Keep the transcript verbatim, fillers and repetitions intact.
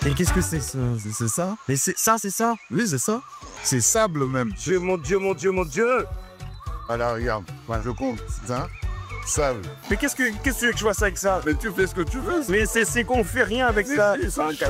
Et qu'est-ce que c'est ça? C'est c'est ça? Mais c'est ça, c'est ça? Oui, c'est ça. C'est sable même. Dieu, mon Dieu, mon Dieu, mon Dieu. Alors, regarde, moi je compte. Ça, sable. Mais qu'est-ce que qu'est-ce que tu veux que je fasse avec ça? Mais tu fais ce que tu veux. Mais c'est c'est qu'on fait rien avec ça. C'est un